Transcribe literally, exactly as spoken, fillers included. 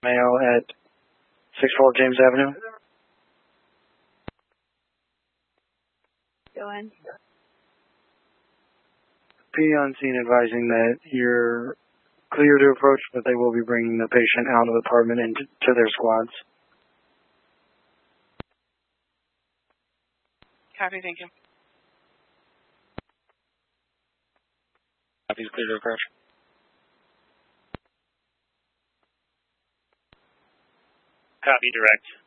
Male at six four James Avenue. Go in. Be on scene advising that you're clear to approach, but they will be bringing the patient out of the apartment and to their squads. Copy, thank you. Copy's clear to approach. Copy, direct.